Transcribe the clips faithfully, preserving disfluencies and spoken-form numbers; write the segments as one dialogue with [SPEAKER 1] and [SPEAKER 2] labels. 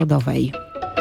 [SPEAKER 1] narodowej.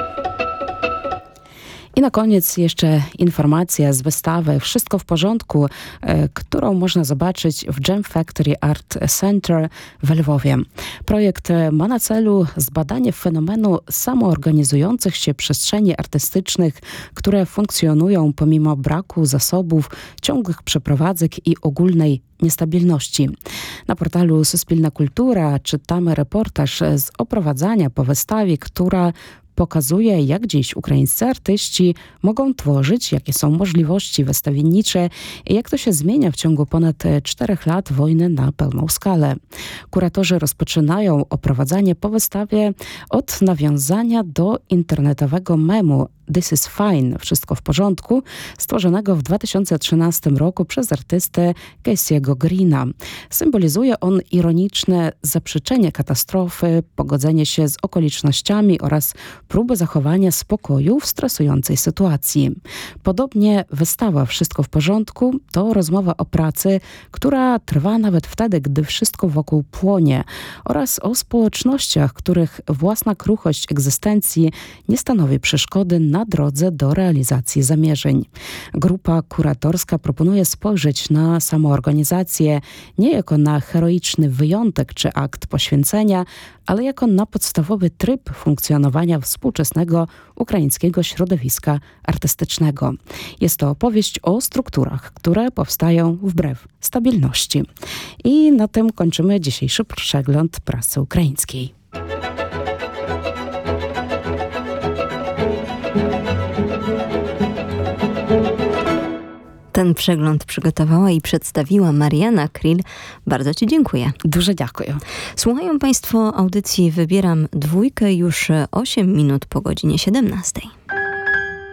[SPEAKER 1] I na koniec jeszcze informacja z wystawy Wszystko w porządku, którą można zobaczyć w Gem Factory Art Center w Lwowie. Projekt ma na celu zbadanie fenomenu samoorganizujących się przestrzeni artystycznych, które funkcjonują pomimo braku zasobów, ciągłych przeprowadzek i ogólnej niestabilności. Na portalu Suspilna Kultura czytamy reportaż z oprowadzania po wystawie, która pokazuje, jak dziś ukraińscy artyści mogą tworzyć, jakie są możliwości wystawiennicze i jak to się zmienia w ciągu ponad czterech lat wojny na pełną skalę. Kuratorzy rozpoczynają oprowadzanie po wystawie od nawiązania do internetowego memu This is fine, wszystko w porządku, stworzonego w dwa tysiące trzynastym roku przez artystę Casey'ego Greena. Symbolizuje on ironiczne zaprzeczenie katastrofy, pogodzenie się z okolicznościami oraz próbę zachowania spokoju w stresującej sytuacji. Podobnie wystawa Wszystko w porządku to rozmowa o pracy, która trwa nawet wtedy, gdy wszystko wokół płonie, oraz o społecznościach, których własna kruchość egzystencji nie stanowi przeszkody na drodze do realizacji zamierzeń. Grupa kuratorska proponuje spojrzeć na samoorganizację nie jako na heroiczny wyjątek czy akt poświęcenia, ale jako na podstawowy tryb funkcjonowania współczesnego ukraińskiego środowiska artystycznego. Jest to opowieść o strukturach, które powstają wbrew stabilności. I na tym kończymy dzisiejszy przegląd prasy ukraińskiej.
[SPEAKER 2] Ten przegląd przygotowała i przedstawiła Mariana Kryl. Bardzo Ci dziękuję.
[SPEAKER 1] Duże dziękuję.
[SPEAKER 2] Słuchają Państwo audycji Wybieram Dwójkę już osiem minut po godzinie siedemnastej.